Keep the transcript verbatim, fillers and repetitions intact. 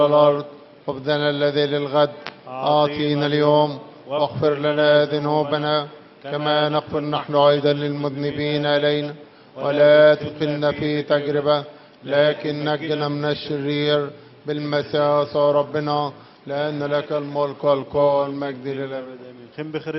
الأرض خبزنا الذي للغد أعطينا اليوم، واغفر لنا ذنوبنا كما نغفر نحن أيضا للمذنبين إلينا، ولا تدخلنا في تجربة لكن نجنا من الشرير بالمسيح ربنا، لأن لك الملك والقوة والمجد للأبد.